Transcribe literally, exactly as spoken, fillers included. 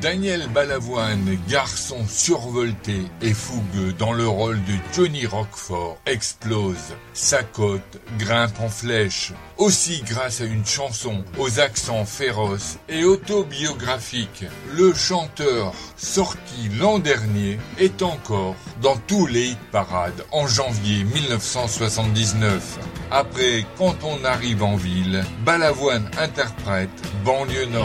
Daniel Balavoine, garçon survolté et fougueux dans le rôle de Johnny Roquefort, explose. Sa cote grimpe en flèche. Aussi grâce à une chanson aux accents féroces et autobiographiques. Le chanteur, sorti l'an dernier, est encore dans tous les hit-parades en janvier mille neuf cent soixante-dix-neuf. Après Quand on arrive en ville, Balavoine interprète Banlieue Nord.